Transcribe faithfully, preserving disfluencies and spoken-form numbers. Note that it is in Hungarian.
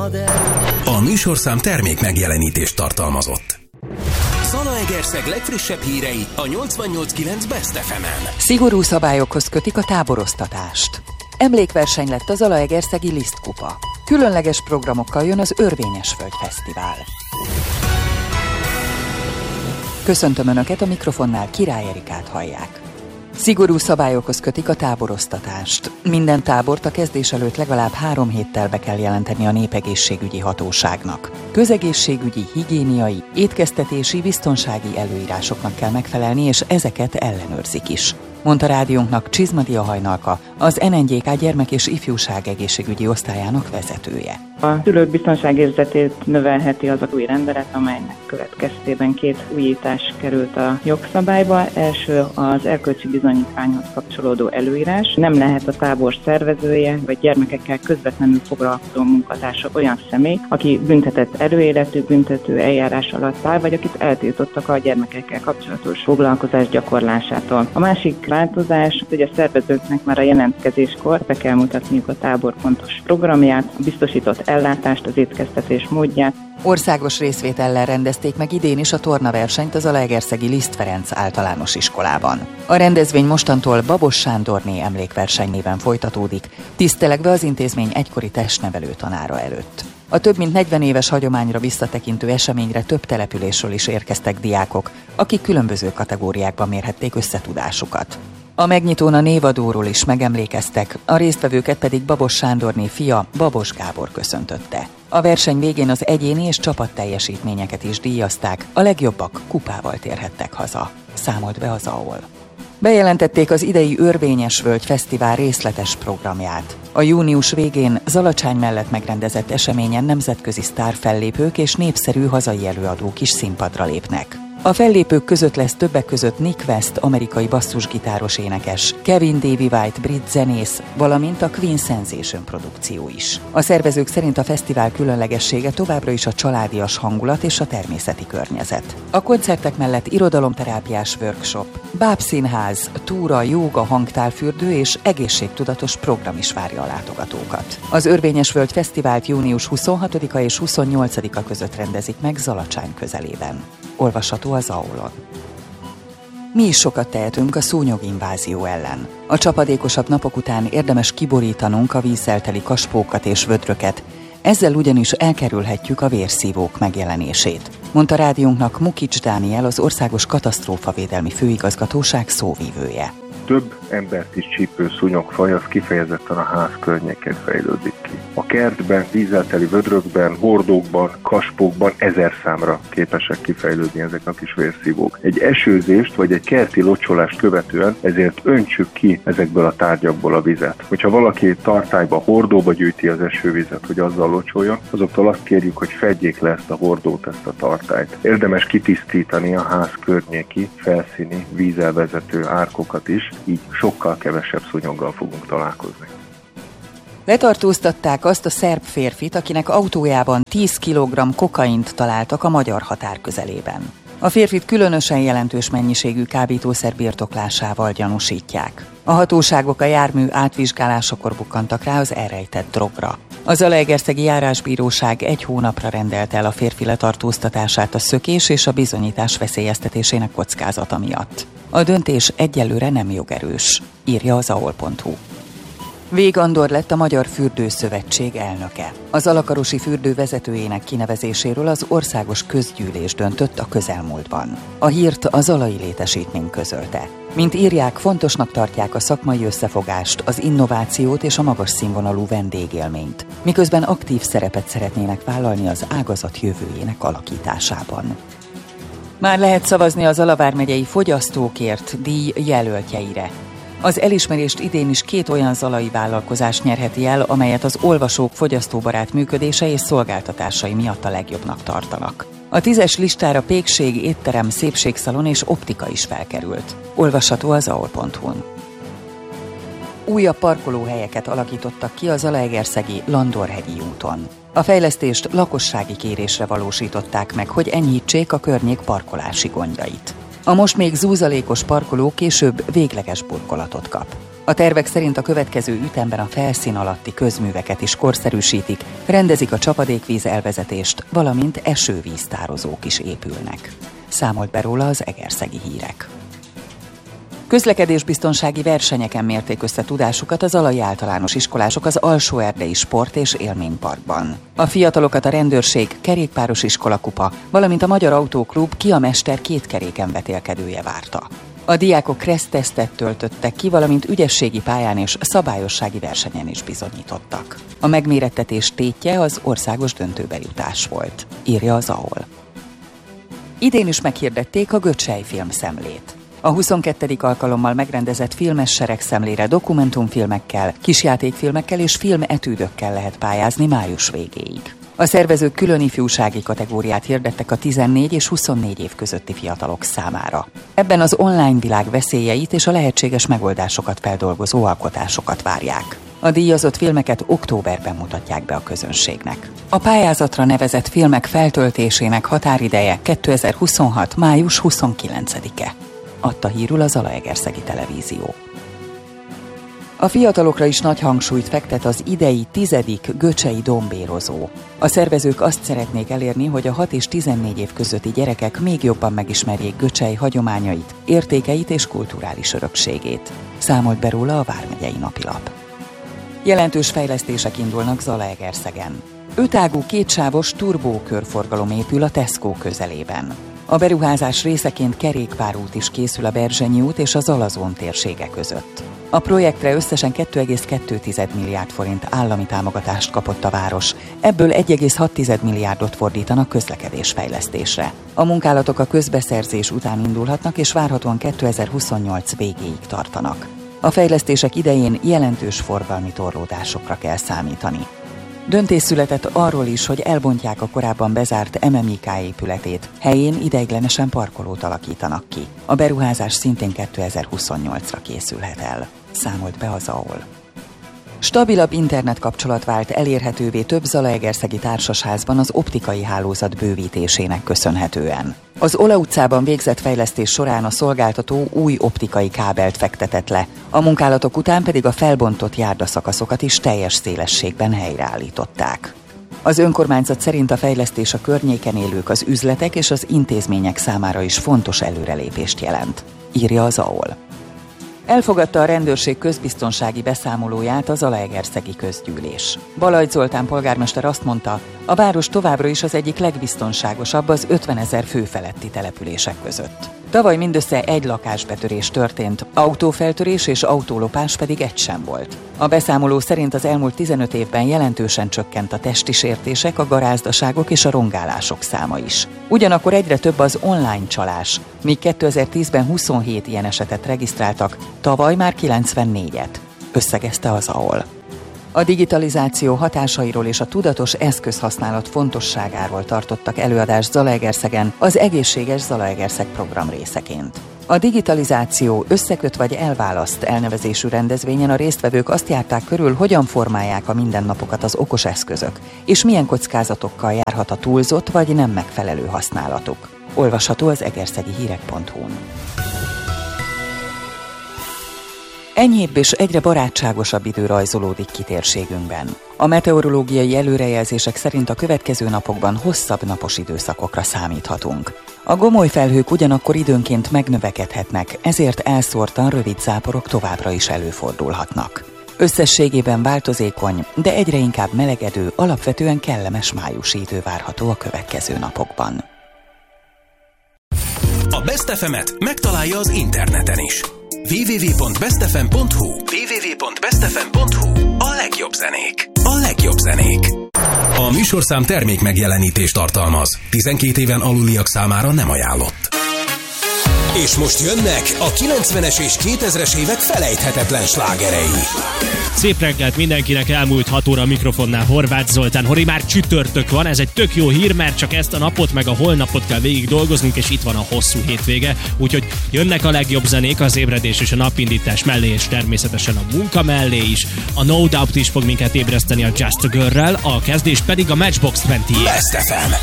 A műsorszám termék megjelenítést tartalmazott. Zalaegerszeg legfrissebb hírei a nyolcvannyolc kilenc Best ef emen. Szigorú szabályokhoz kötik a táboroztatást. Emlékverseny lett a Zalaegerszegi Lisztkupa. Különleges programokkal jön az Örvényes Föld Fesztivál. Köszöntöm Önöket, a mikrofonnál Király Erikát hallják. Szigorú szabályokhoz kötik a táboroztatást. Minden tábort a kezdés előtt legalább három héttel be kell jelenteni a népegészségügyi hatóságnak. Közegészségügyi, higiéniai, étkeztetési, biztonsági előírásoknak kell megfelelni, és ezeket ellenőrzik is, mondta rádiónknak Csizmadia Hajnalka, az en en gé ká gyermek- és ifjúság egészségügyi osztályának vezetője. A szülők biztonságérzetét növelheti az új rendelet, amelynek következtében két újítás került a jogszabályba. Első az erkölcsi bizonyítványhoz kapcsolódó előírás. Nem lehet a tábor szervezője vagy gyermekekkel közvetlenül foglalkozó munkatársa olyan személy, aki büntetett előéletű, büntető eljárás alatt áll, vagy akit eltiltottak a gyermekekkel kapcsolatos foglalkozás gyakorlásától. A másik változás, hogy a szervezőknek már a jelentkezéskor be kell mutatniuk a tábor pontos programját, a biztosított ellátást, az étkeztetés módját. Országos részvétellel rendezték meg idén is a tornaversenyt az Zalaegerszegi Liszt Ferenc általános iskolában. A rendezvény mostantól Babos Sándorné emlékverseny néven folytatódik, tisztelegve az intézmény egykori testnevelő tanára előtt. A több mint negyven éves hagyományra visszatekintő eseményre több településről is érkeztek diákok, akik különböző kategóriákban mérhették összetudásukat. A megnyitón a névadóról is megemlékeztek, a résztvevőket pedig Babos Sándorné fia, Babos Gábor köszöntötte. A verseny végén az egyéni és csapatteljesítményeket is díjazták, a legjobbak kupával térhettek haza, számolt be az á o el. Bejelentették az idei Örvényes Völgy Fesztivál részletes programját. A június végén Zalacsány mellett megrendezett eseményen nemzetközi sztárfellépők és népszerű hazai előadók is színpadra lépnek. A fellépők között lesz többek között Nick West, amerikai basszusgitáros énekes, Kevin Davy White, brit zenész, valamint a Queen Sensation produkció is. A szervezők szerint a fesztivál különlegessége továbbra is a családias hangulat és a természeti környezet. A koncertek mellett irodalomterápiás workshop, bábszínház, túra, jóga, hangtálfürdő és egészségtudatos program is várja a látogatókat. Az Örvényes Völgy Fesztivált június huszonhatodika és huszonnyolcadika között rendezik meg Zalacsány közelében. Olvasható az á o el-on. Mi is sokat tehetünk a szúnyoginvázió ellen. A csapadékosabb napok után érdemes kiborítanunk a vízzel teli kaspókat és vödröket, ezzel ugyanis elkerülhetjük a vérszívók megjelenését, mondta rádiónknak Mukics Dániel, az Országos Katasztrófavédelmi Főigazgatóság szóvivője. Több embert is csípő szúnyogfaj az kifejezetten a ház környékén fejlődik ki. A kertben, vízzelteli vödrökben, hordókban, kaspókban ezer számra képesek kifejlődni ezek a kis vérszívók. Egy esőzést vagy egy kerti locsolást követően ezért öntsük ki ezekből a tárgyakból a vizet. Hogyha valaki tartályba, hordóba gyűjti az esővizet, hogy azzal locsoljon, azoktól azt kérjük, hogy fedjék le ezt a hordót, ezt a tartályt. Érdemes kitisztítani a ház környéki, felszíni, vízelvezető árkokat is, így sokkal kevesebb szúnyoggal fogunk találkozni. Letartóztatták azt a szerb férfit, akinek autójában tíz kilogramm kokaint találtak a magyar határ közelében. A férfit különösen jelentős mennyiségű kábítószer birtoklásával gyanúsítják. A hatóságok a jármű átvizsgálásakor bukkantak rá az elrejtett drogra. A Zalaegerszegi Járásbíróság egy hónapra rendelte el a férfi letartóztatását a szökés és a bizonyítás veszélyeztetésének kockázata miatt. A döntés egyelőre nem jogerős, írja az á o el pont hu. Vég Andor lett a Magyar Fürdőszövetség elnöke. Az alakarosi fürdő vezetőjének kinevezéséről az országos közgyűlés döntött a közelmúltban. A hírt a Zalai Létesítmény közölte. Mint írják, fontosnak tartják a szakmai összefogást, az innovációt és a magas színvonalú vendégélményt, miközben aktív szerepet szeretnének vállalni az ágazat jövőjének alakításában. Már lehet szavazni a Zala vármegyei fogyasztókért díj jelöltjeire. Az elismerést idén is két olyan zalai vállalkozás nyerheti el, amelyet az olvasók fogyasztóbarát működése és szolgáltatásai miatt a legjobbnak tartanak. A tízes listára pékség, étterem, szépségszalon és optika is felkerült. Olvasható az á o el pont hu-n. Újabb parkolóhelyeket alakítottak ki a Zalaegerszegi Landorhegyi úton. A fejlesztést lakossági kérésre valósították meg, hogy enyhítsék a környék parkolási gondjait. A most még zúzalékos parkoló később végleges burkolatot kap. A tervek szerint a következő ütemben a felszín alatti közműveket is korszerűsítik, rendezik a csapadékvíz elvezetést, valamint esővíztározók is épülnek. Számolt be róla az Egerszegi Hírek. Közlekedésbiztonsági versenyeken mérték össze tudásukat az alai általános iskolások az Alsó-Erdei Sport- és Élményparkban. A fiatalokat a rendőrség kerékpáros iskolakupa, valamint a Magyar Autóklub Ki a Mester két keréken vetélkedője várta. A diákok kressztesztet töltöttek ki, valamint ügyességi pályán és szabályossági versenyen is bizonyítottak. A megmérettetés tétje az országos döntőbe jutás volt, írja az á o el. Idén is meghirdették a Göcsej filmszemlét. A huszonkettedik alkalommal megrendezett filmes seregszemlére dokumentumfilmekkel, kisjátékfilmekkel és filmetűdökkel lehet pályázni május végéig. A szervezők külön ifjúsági kategóriát hirdettek a tizennégy és huszonnégy év közötti fiatalok számára. Ebben az online világ veszélyeit és a lehetséges megoldásokat feldolgozó alkotásokat várják. A díjazott filmeket októberben mutatják be a közönségnek. A pályázatra nevezett filmek feltöltésének határideje kétezer-huszonhat. május huszonkilencedike. Adta hírül az Zalaegerszegi Televízió. A fiatalokra is nagy hangsúlyt fektet az idei tizedik Göcsei Dombérozó. A szervezők azt szeretnék elérni, hogy a hat és tizennégy év közötti gyerekek még jobban megismerjék Göcsej hagyományait, értékeit és kulturális örökségét. Számolt be róla a Vármegyei Napilap. Jelentős fejlesztések indulnak Zalaegerszegen. Ötágú kétsávos turbókörforgalom épül a Tesco közelében. A beruházás részeként kerékpárút is készül a Berzsenyi út és a Zalazón térsége között. A projektre összesen két egész kettő milliárd forint állami támogatást kapott a város, ebből egy egész hat milliárdot fordítanak közlekedésfejlesztésre. A munkálatok a közbeszerzés után indulhatnak és várhatóan kétezer-huszonnyolc végéig tartanak. A fejlesztések idején jelentős forgalmi torlódásokra kell számítani. Döntés született arról is, hogy elbontják a korábban bezárt em em i ká épületét, helyén ideiglenesen parkolót alakítanak ki. A beruházás szintén kétezer-huszonnyolcra készülhet el, számolt be az á o el. Stabilabb internetkapcsolat vált elérhetővé több zalaegerszegi társasházban az optikai hálózat bővítésének köszönhetően. Az Ola utcában végzett fejlesztés során a szolgáltató új optikai kábelt fektetett le, a munkálatok után pedig a felbontott járdaszakaszokat is teljes szélességben helyreállították. Az önkormányzat szerint a fejlesztés a környéken élők, az üzletek és az intézmények számára is fontos előrelépést jelent, írja az á o el. Elfogadta a rendőrség közbiztonsági beszámolóját a Zalaegerszegi Közgyűlés. Balajt Zoltán polgármester azt mondta, a város továbbra is az egyik legbiztonságosabb az ötvenezer fő feletti települések között. Tavaly mindössze egy lakásbetörés történt, autófeltörés és autólopás pedig egy sem volt. A beszámoló szerint az elmúlt tizenöt évben jelentősen csökkent a testi sértések, a garázdaságok és a rongálások száma is. Ugyanakkor egyre több az online csalás, míg kétezer-tízben huszonhét ilyen esetet regisztráltak, tavaly már kilencvennégyet, összegezte az á o el. A digitalizáció hatásairól és a tudatos eszközhasználat fontosságáról tartottak előadást Zalaegerszegen az Egészséges Zalaegerszeg program részeként. A digitalizáció összeköt vagy elválaszt elnevezésű rendezvényen a résztvevők azt járták körül, hogyan formálják a mindennapokat az okos eszközök, és milyen kockázatokkal járhat a túlzott vagy nem megfelelő használatuk. Olvasható az egerszegi hírek pont hu-n. Enyhébb és egyre barátságosabb idő rajzolódik ki térségünkben. A meteorológiai előrejelzések szerint a következő napokban hosszabb napos időszakokra számíthatunk. A gomoly felhők ugyanakkor időnként megnövekedhetnek, ezért elszórtan rövid záporok továbbra is előfordulhatnak. Összességében változékony, de egyre inkább melegedő, alapvetően kellemes májusi idő várható a következő napokban. A Best ef emet megtalálja az interneten is. double-u double-u double-u pont best f m pont hu double-u double-u double-u pont best f m pont hu A legjobb zenék. A legjobb zenék. A műsorszám termék megjelenítést tartalmaz. tizenkét éven aluliak számára nem ajánlott. És most jönnek a kilencvenes és kétezres évek felejthetetlen slágerei. Szép reggelt mindenkinek, elmúlt hat óra a mikrofonnál Horváth Zoltán. Hori, már csütörtök van, ez egy tök jó hír, mert csak ezt a napot meg a holnapot kell végig dolgoznunk, és itt van a hosszú hétvége, úgyhogy jönnek a legjobb zenék az ébredés és a napindítás mellé, és természetesen a munka mellé is. A No Doubt is fog minket ébreszteni a Just a Girl-rel, a kezdés pedig a Matchbox húsz. Best ef em.